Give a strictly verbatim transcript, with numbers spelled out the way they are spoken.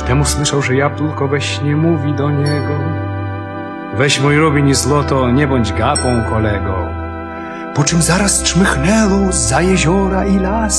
Temu słyszał, że jabłko we śnie mówi do niego: weź mój rubin i złoto, nie bądź gapą, kolego. Po czym zaraz czmychnęło zza jeziora i las.